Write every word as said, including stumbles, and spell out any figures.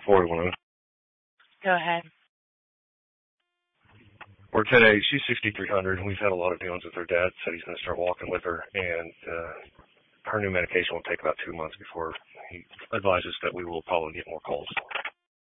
four one zero. Go ahead. We're today. She's sixty-three hundred, and we've had a lot of dealings with her dad. Said he's going to start walking with her, and uh, her new medication will take about two months before he advises that we will probably get more calls.